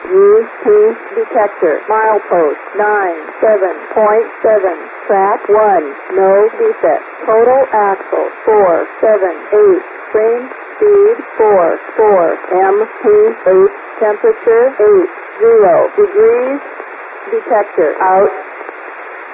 UP detector. Milepost 97.7. Track 1. No defect. Total axle 478. Train speed 4. MP8. Temperature 80 degrees. Detector out.